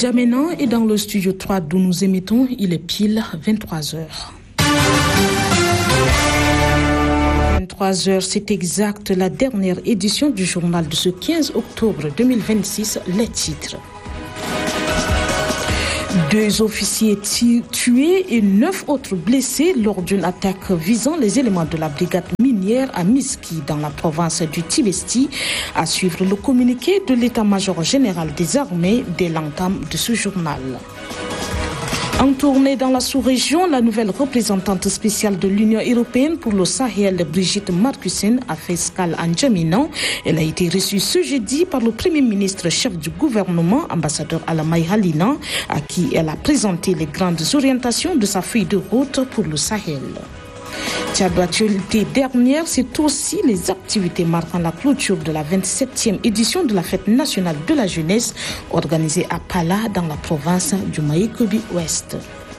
N'Djamena est dans le studio 3 d'où nous émettons. Il est pile 23h. 23h, c'est exact, la dernière édition du journal de ce 15 octobre 2026. Les titres. 2 officiers tués et 9 autres blessés lors d'une attaque visant les éléments de la brigade minière à Miski dans la province du Tibesti. À suivre le communiqué de l'état-major général des armées dès l'entame de ce journal. En tournée dans la sous-région, la nouvelle représentante spéciale de l'Union européenne pour le Sahel, Brigitte Marcussen, a fait escale à N'Djamena. Elle a été reçue ce jeudi par le Premier ministre chef du gouvernement, ambassadeur Alamay Halina, à qui elle a présenté les grandes orientations de sa feuille de route pour le Sahel. L'actualité dernière, c'est aussi les activités marquant la clôture de la 27e édition de la Fête nationale de la jeunesse organisée à Pala dans la province du Maïkobi-Ouest.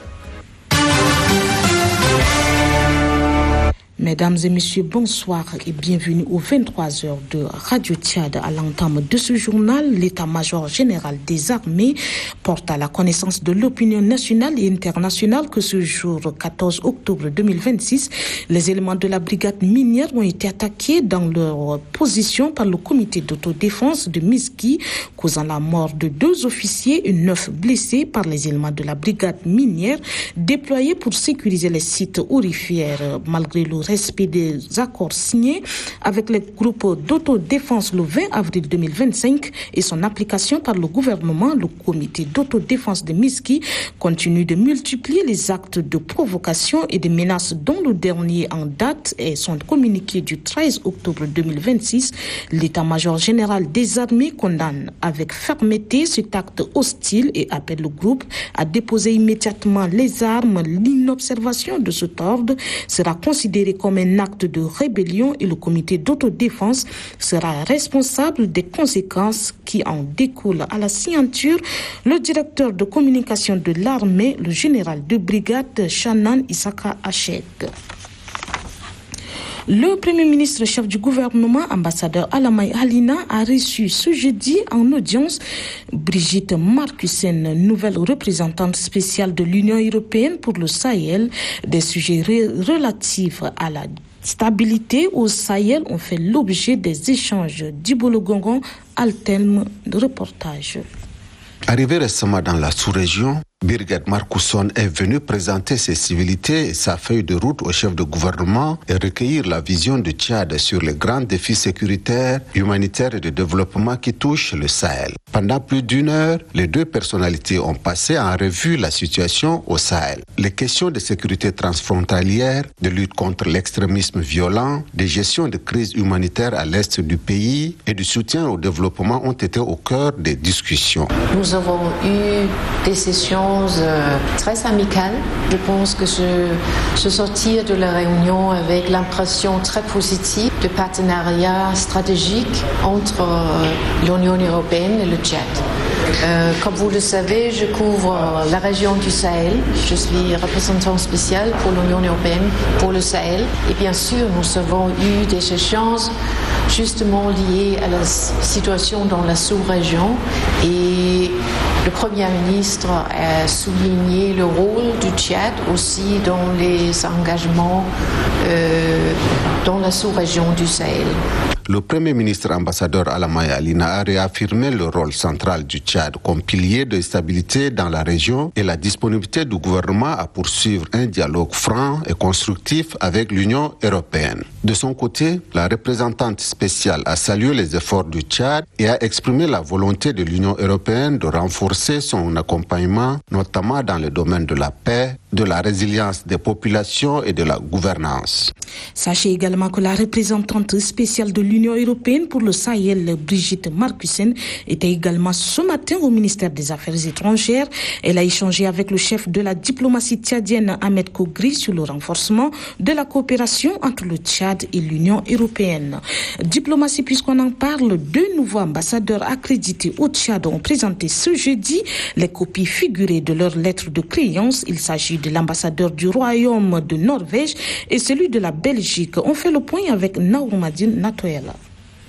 Mesdames et messieurs, bonsoir et bienvenue aux 23h de Radio Tchad. À l'entame de ce journal, l'état-major général des armées porte à la connaissance de l'opinion nationale et internationale que ce jour 14 octobre 2026, les éléments de la brigade minière ont été attaqués dans leur position par le comité d'autodéfense de Miski, causant la mort de 2 officiers et 9 blessés par les éléments de la brigade minière déployés pour sécuriser les sites aurifères malgré le respect des accords signés avec les groupes d'autodéfense le 20 avril 2025 et son application par le gouvernement. Le comité d'autodéfense de Miski continue de multiplier les actes de provocation et de menaces dont le dernier en date est son communiqué du 13 octobre 2026. L'état-major général des armées condamne avec fermeté cet acte hostile et appelle le groupe à déposer immédiatement les armes. L'inobservation de cet ordre sera considérée comme un acte de rébellion et le comité d'autodéfense sera responsable des conséquences qui en découlent. À la signature, le directeur de communication de l'armée, le général de brigade Shannan Isaka Achek. Le Premier ministre chef du gouvernement, ambassadeur Alamay Halina, a reçu ce jeudi en audience Brigitte Marcussen, nouvelle représentante spéciale de l'Union européenne pour le Sahel. Des sujets relatifs à la stabilité au Sahel ont fait l'objet des échanges d'Ibolo Gongon, Altelme de reportage. Arrivé récemment dans la sous-région, Brigitte Marcussen est venue présenter ses civilités et sa feuille de route au chef de gouvernement et recueillir la vision du Tchad sur les grands défis sécuritaires, humanitaires et de développement qui touchent le Sahel. Pendant plus d'1 heure, les 2 personnalités ont passé en revue la situation au Sahel. Les questions de sécurité transfrontalière, de lutte contre l'extrémisme violent, de gestion de crises humanitaires à l'est du pays et du soutien au développement ont été au cœur des discussions. Nous avons eu des sessions très amicales. Je pense que je sortir de la réunion avec l'impression très positive de partenariat stratégique entre l'Union européenne et le Tchad. Comme vous le savez, je couvre la région du Sahel. Je suis représentant spécial pour l'Union européenne pour le Sahel. Et bien sûr, nous avons eu des échanges justement liés à la situation dans la sous-région. Et le Premier ministre a souligné le rôle du Tchad aussi dans les engagements dans la sous-région du Sahel. Le Premier ministre ambassadeur Alamay Halina a réaffirmé le rôle central du Tchad comme pilier de stabilité dans la région et la disponibilité du gouvernement à poursuivre un dialogue franc et constructif avec l'Union européenne. De son côté, la représentante spéciale a salué les efforts du Tchad et a exprimé la volonté de l'Union européenne de renforcer son accompagnement, notamment dans le domaine de la paix, de la résilience des populations et de la gouvernance. Sachez également que la représentante spéciale de l'Union européenne pour le Sahel, Brigitte Marcussen, était également ce matin au ministère des Affaires étrangères. Elle a échangé avec le chef de la diplomatie tchadienne, Ahmed Kogri, sur le renforcement de la coopération entre le Tchad et l'Union européenne. Diplomatie, puisqu'on en parle, 2 nouveaux ambassadeurs accrédités au Tchad ont présenté ce jeudi les copies figurées de leurs lettres de créance. Il s'agit de l'ambassadeur du Royaume de Norvège et celui de la Belgique. On fait le point avec Naoumadine Natoyala.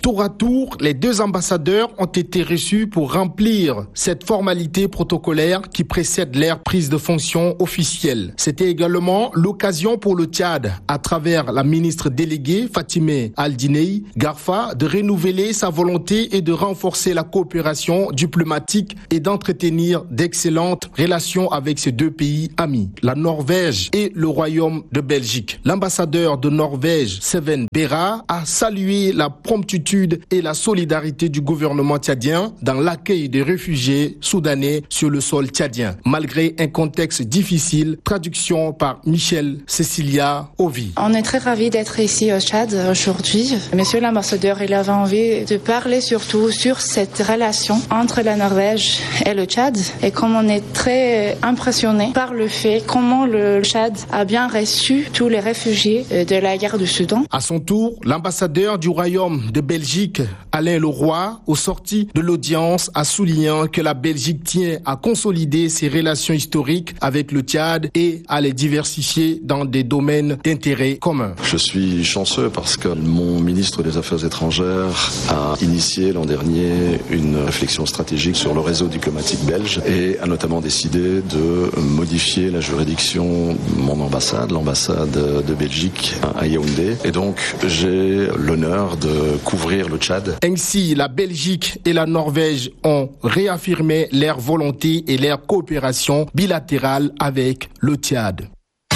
Tour à tour, les deux ambassadeurs ont été reçus pour remplir cette formalité protocolaire qui précède leur prise de fonction officielle. C'était également l'occasion pour le Tchad, à travers la ministre déléguée Fatimé Aldinei Garfa, de renouveler sa volonté et de renforcer la coopération diplomatique et d'entretenir d'excellentes relations avec ces deux pays amis, la Norvège et le Royaume de Belgique. L'ambassadeur de Norvège, Seven Bera, a salué la promptitude et la solidarité du gouvernement tchadien dans l'accueil des réfugiés soudanais sur le sol tchadien, malgré un contexte difficile. Traduction par Michel Cecilia Ovi. On est très ravis d'être ici au Tchad aujourd'hui. Monsieur l'ambassadeur, il avait envie de parler surtout sur cette relation entre la Norvège et le Tchad et comme on est très impressionné par le fait comment le Tchad a bien reçu tous les réfugiés de la guerre du Soudan. À son tour, l'ambassadeur du Royaume de Belgique, Alain Leroy, au sorti de l'audience, a souligné que la Belgique tient à consolider ses relations historiques avec le Tchad et à les diversifier dans des domaines d'intérêt commun. Je suis chanceux parce que mon ministre des Affaires étrangères a initié l'an dernier une réflexion stratégique sur le réseau diplomatique belge et a notamment décidé de modifier la juridiction de mon ambassade, l'ambassade de Belgique à Yaoundé. Et donc, j'ai l'honneur de couvrir le Tchad. Ainsi, la Belgique et la Norvège ont réaffirmé leur volonté et leur coopération bilatérale avec le Tchad.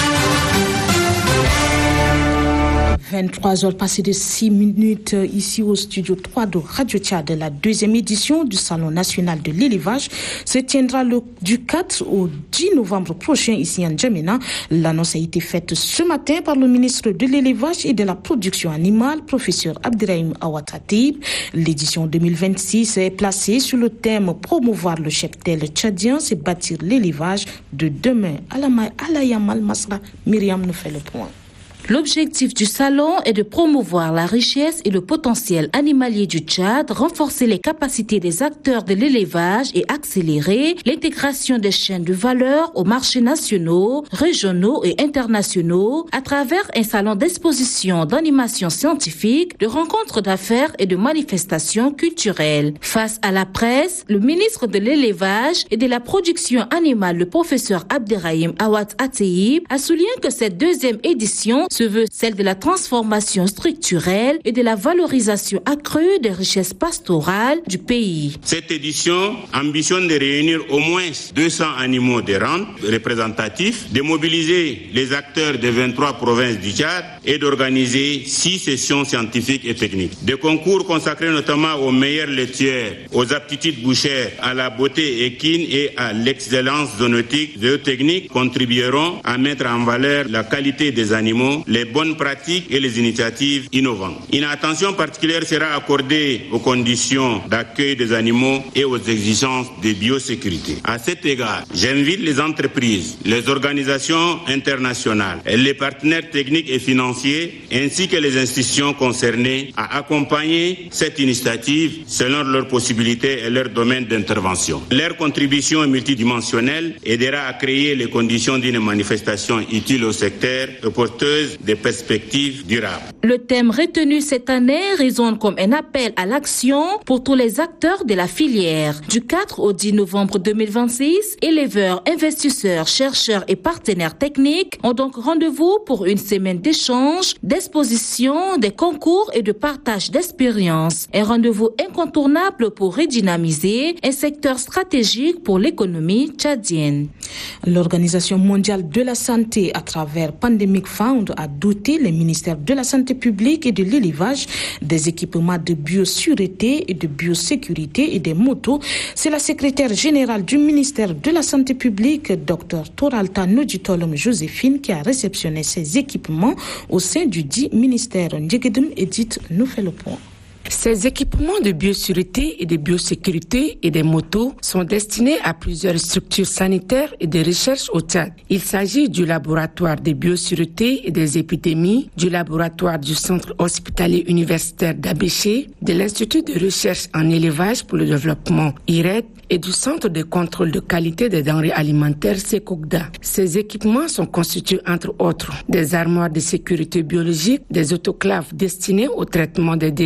23h passées de 6 minutes ici au studio 3 de Radio Tchad. La deuxième édition du Salon national de l'élevage se tiendra du 4 au 10 novembre prochain ici en N'Djamena. L'annonce a été faite ce matin par le ministre de l'élevage et de la production animale, professeur Abderrahim Aouatatib. L'édition 2026 est placée sur le thème promouvoir le cheptel tchadien, c'est bâtir l'élevage de demain. Alayamal Masra, Myriam nous fait le point. L'objectif du salon est de promouvoir la richesse et le potentiel animalier du Tchad, renforcer les capacités des acteurs de l'élevage et accélérer l'intégration des chaînes de valeur aux marchés nationaux, régionaux et internationaux à travers un salon d'exposition, d'animation scientifique, de rencontres d'affaires et de manifestations culturelles. Face à la presse, le ministre de l'élevage et de la production animale, le professeur Abderrahim Aouatatib, a souligné que cette deuxième édition se veut celle de la transformation structurelle et de la valorisation accrue des richesses pastorales du pays. Cette édition ambitionne de réunir au moins 200 animaux de rente représentatifs, de mobiliser les acteurs des 23 provinces du Tchad et d'organiser 6 sessions scientifiques et techniques. Des concours consacrés notamment aux meilleurs laitières, aux aptitudes bouchères, à la beauté équine et à l'excellence zoonotique, zootechnique contribueront à mettre en valeur la qualité des animaux, les bonnes pratiques et les initiatives innovantes. Une attention particulière sera accordée aux conditions d'accueil des animaux et aux exigences de biosécurité. À cet égard, j'invite les entreprises, les organisations internationales, les partenaires techniques et financiers, ainsi que les institutions concernées à accompagner cette initiative selon leurs possibilités et leur domaine d'intervention. Leur contribution multidimensionnelle aidera à créer les conditions d'une manifestation utile au secteur et porteuse des perspectives durables. Le thème retenu cette année résonne comme un appel à l'action pour tous les acteurs de la filière. Du 4 au 10 novembre 2026, éleveurs, investisseurs, chercheurs et partenaires techniques ont donc rendez-vous pour une semaine d'échanges, d'expositions, des concours et de partage d'expériences. Un rendez-vous incontournable pour redynamiser un secteur stratégique pour l'économie tchadienne. L'Organisation mondiale de la santé, à travers Pandemic Fund, a doté les ministères de la santé publique et de l'élevage des équipements de biosécurité et de biosécurité et des motos. C'est la secrétaire générale du ministère de la santé publique, Dr Toralta Nodjitolom Joséphine, qui a réceptionné ces équipements au sein du dit ministère. Ndjegedem Edith nous fait le point. Ces équipements de biosécurité et de biosécurité et des motos sont destinés à plusieurs structures sanitaires et de recherche au Tchad. Il s'agit du laboratoire de biosécurité et des épidémies, du laboratoire du centre hospitalier universitaire d'Abéché, de l'Institut de recherche en élevage pour le développement IRED et du Centre de contrôle de qualité des denrées alimentaires Sekokda. Ces équipements sont constitués entre autres des armoires de sécurité biologique, des autoclaves destinées au traitement des déchets,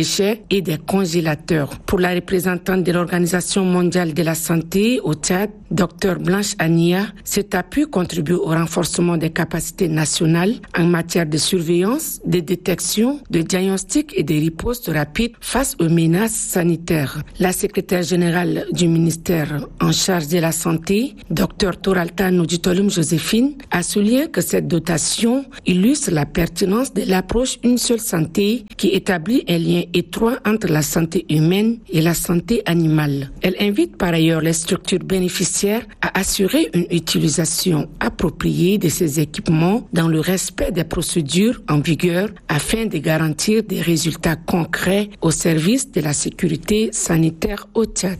et des congélateurs. Pour la représentante de l'Organisation mondiale de la santé au Tchad, Dr Blanche Ania, cet appui contribue au renforcement des capacités nationales en matière de surveillance, de détection, de diagnostic et de riposte rapide face aux menaces sanitaires. La secrétaire générale du ministère en charge de la santé, Dr Toralta Nudjitolum Joséphine, a souligné que cette dotation illustre la pertinence de l'approche Une seule santé qui établit un lien étroit entre la santé humaine et la santé animale. Elle invite par ailleurs les structures bénéficiaires à assurer une utilisation appropriée de ces équipements dans le respect des procédures en vigueur afin de garantir des résultats concrets au service de la sécurité sanitaire au Tchad.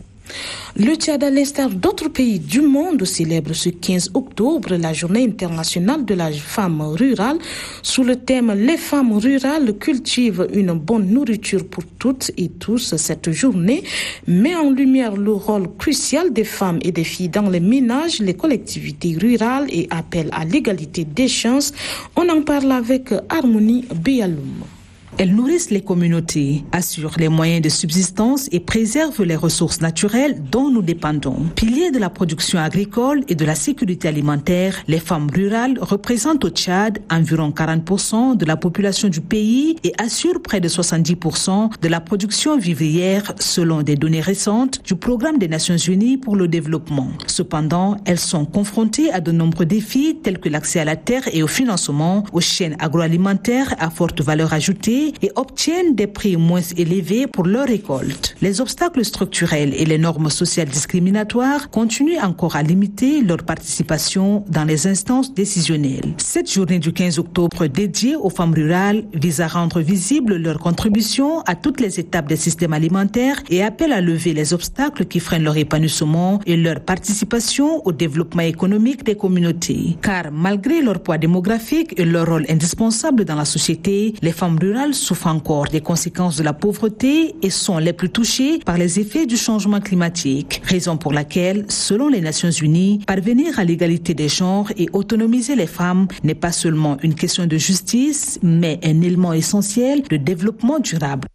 Le Tchad, à l'instar d'autres pays du monde, célèbre ce 15 octobre la journée internationale de la femme rurale. Sous le thème « Les femmes rurales cultivent une bonne nourriture pour toutes et tous », cette journée met en lumière le rôle crucial des femmes et des filles dans les ménages, les collectivités rurales et appelle à l'égalité des chances. On en parle avec Harmonie Béaloum. Elles nourrissent les communautés, assurent les moyens de subsistance et préservent les ressources naturelles dont nous dépendons. Piliers de la production agricole et de la sécurité alimentaire, les femmes rurales représentent au Tchad environ 40% de la population du pays et assurent près de 70% de la production vivrière selon des données récentes du Programme des Nations Unies pour le développement. Cependant, elles sont confrontées à de nombreux défis tels que l'accès à la terre et au financement, aux chaînes agroalimentaires à forte valeur ajoutée et obtiennent des prix moins élevés pour leur récolte. Les obstacles structurels et les normes sociales discriminatoires continuent encore à limiter leur participation dans les instances décisionnelles. Cette journée du 15 octobre dédiée aux femmes rurales vise à rendre visible leur contribution à toutes les étapes des systèmes alimentaires et appelle à lever les obstacles qui freinent leur épanouissement et leur participation au développement économique des communautés. Car malgré leur poids démographique et leur rôle indispensable dans la société, les femmes rurales souffrent encore des conséquences de la pauvreté et sont les plus touchées par les effets du changement climatique, raison pour laquelle, selon les Nations Unies, parvenir à l'égalité des genres et autonomiser les femmes n'est pas seulement une question de justice, mais un élément essentiel de développement durable.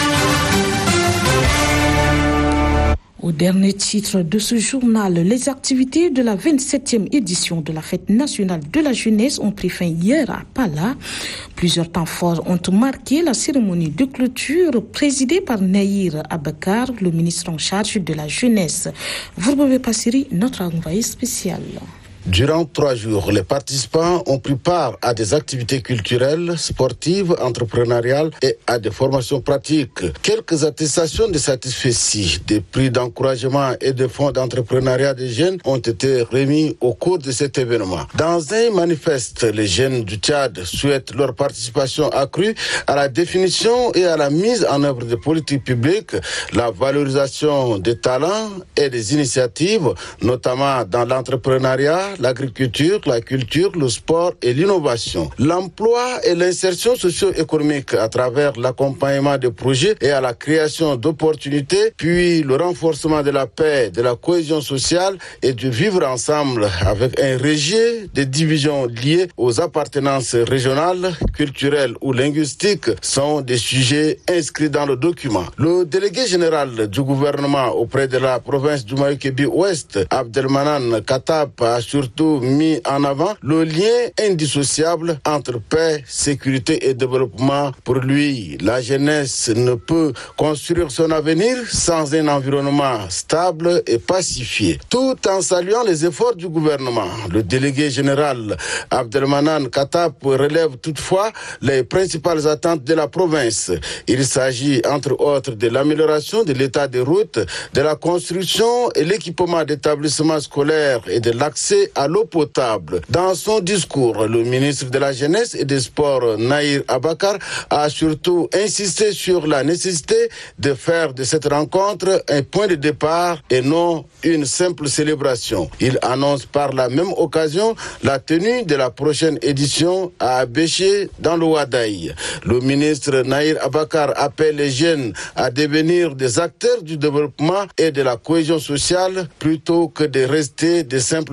Au dernier titre de ce journal, les activités de la 27e édition de la Fête nationale de la jeunesse ont pris fin hier à Pala. Plusieurs temps forts ont marqué la cérémonie de clôture présidée par Nahir Abakar, le ministre en charge de la jeunesse. Vous pouvez passer notre envoyé spécial. Durant 3 jours, les participants ont pris part à des activités culturelles, sportives, entrepreneuriales et à des formations pratiques. Quelques attestations de satisfaction, des prix d'encouragement et de fonds d'entrepreneuriat des jeunes ont été remis au cours de cet événement. Dans un manifeste, les jeunes du Tchad souhaitent leur participation accrue à la définition et à la mise en œuvre des politiques publiques, la valorisation des talents et des initiatives, notamment dans l'entrepreneuriat, l'agriculture, la culture, le sport et l'innovation. L'emploi et l'insertion socio-économique à travers l'accompagnement des projets et à la création d'opportunités, puis le renforcement de la paix, de la cohésion sociale et du vivre ensemble avec un rejet des divisions liées aux appartenances régionales, culturelles ou linguistiques sont des sujets inscrits dans le document. Le délégué général du gouvernement auprès de la province du Mayo-Kébi-Ouest, Abdelmanan Katab, a surtout mis en avant le lien indissociable entre paix, sécurité et développement. Pour lui, la jeunesse ne peut construire son avenir sans un environnement stable et pacifié. Tout en saluant les efforts du gouvernement, le délégué général Abdelmanan Katab relève toutefois les principales attentes de la province. Il s'agit entre autres de l'amélioration de l'état des routes, de la construction et l'équipement d'établissements scolaires et de l'accès à l'eau potable. Dans son discours, le ministre de la Jeunesse et des Sports, Nahir Abakar, a surtout insisté sur la nécessité de faire de cette rencontre un point de départ et non une simple célébration. Il annonce par la même occasion la tenue de la prochaine édition à Abéché dans le Ouadaï. Le ministre Nahir Abakar appelle les jeunes à devenir des acteurs du développement et de la cohésion sociale plutôt que de rester des simples bénéficiaires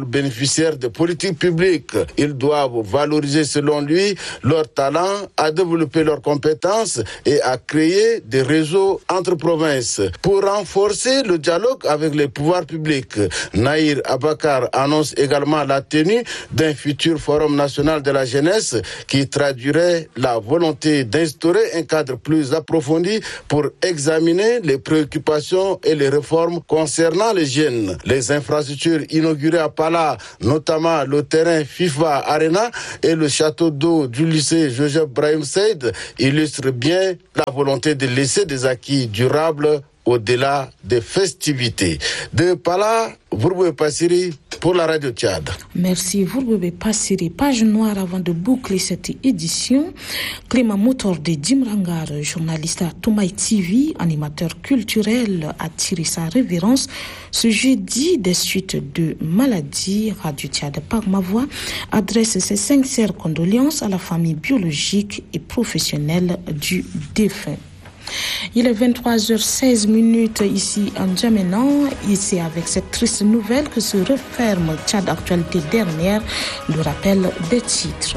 bénéficiaires de politiques publiques. Ils doivent valoriser, selon lui, leurs talents, à développer leurs compétences et à créer des réseaux entre provinces. Pour renforcer le dialogue avec les pouvoirs publics, Nahir Abakar annonce également la tenue d'un futur forum national de la jeunesse qui traduirait la volonté d'instaurer un cadre plus approfondi pour examiner les préoccupations et les réformes concernant les jeunes. Les infrastructures inaugurées à Pala, notamment le terrain FIFA Arena et le château d'eau du lycée Joseph Brahim Said, illustrent bien la volonté de laisser des acquis durables au-delà des festivités. De Pala, Vourboué Passiri pour la Radio Tchad. Merci Vourboué Passiri. Page noire avant de boucler cette édition. Clément Motor de Dimrangar, journaliste à Toumaï TV, animateur culturel, a tiré sa révérence ce jeudi des suites de maladies. Radio Tchad par ma voix adresse ses sincères condoléances à la famille biologique et professionnelle du défunt. Il est 23h16 ici en Djamena. C'est avec cette triste nouvelle que se referme Tchad Actualité dernière, le rappel des titres.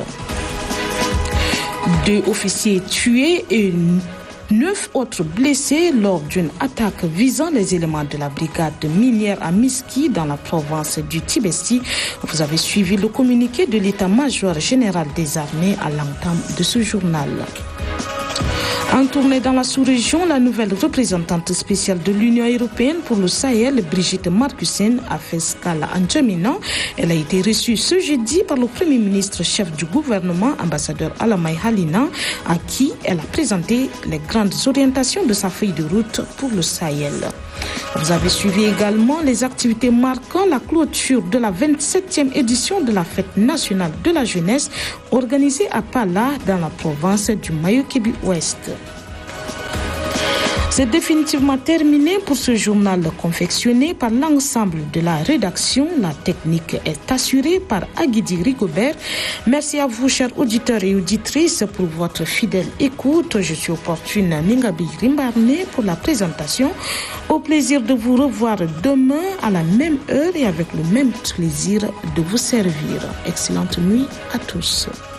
2 officiers tués et 9 autres blessés lors d'une attaque visant les éléments de la brigade minière à Miski dans la province du Tibesti. Vous avez suivi le communiqué de l'état-major général des armées à l'entame de ce journal. En tournée dans la sous-région, la nouvelle représentante spéciale de l'Union européenne pour le Sahel, Brigitte Markussen, a fait escale en Djamena. Elle a été reçue ce jeudi par le Premier ministre chef du gouvernement, ambassadeur Alamay Halina, à qui elle a présenté les grandes orientations de sa feuille de route pour le Sahel. Vous avez suivi également les activités marquant la clôture de la 27e édition de la Fête nationale de la jeunesse organisée à Pala dans la province du Mayo-Kébi-Ouest. C'est définitivement terminé pour ce journal confectionné par l'ensemble de la rédaction. La technique est assurée par Aguidi Rigobert. Merci à vous, chers auditeurs et auditrices, pour votre fidèle écoute. Je suis opportune Ningabi Rimbarne pour la présentation. Au plaisir de vous revoir demain à la même heure et avec le même plaisir de vous servir. Excellente nuit à tous.